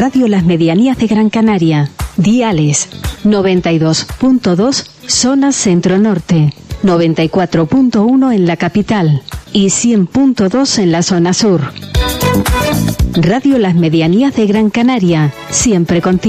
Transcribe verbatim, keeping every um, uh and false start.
Radio Las Medianías de Gran Canaria. Diales noventa y dos punto dos zona centro-norte, noventa y cuatro punto uno en la capital y cien punto dos en la zona sur. Radio Las Medianías de Gran Canaria, siempre contigo.